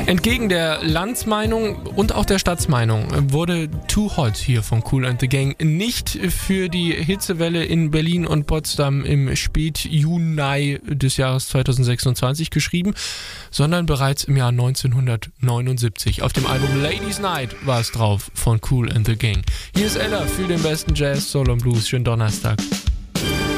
Entgegen der Landsmeinung und auch der Stadtsmeinung wurde Too Hot hier von Kool and the Gang nicht für die Hitzewelle in Berlin und Potsdam im Spätjuni des Jahres 2026 geschrieben, sondern bereits im Jahr 1979. Auf dem Album Ladies Night war es drauf von Kool and the Gang. Hier ist Ella für den besten Jazz, Soul und Blues. Schönen Donnerstag.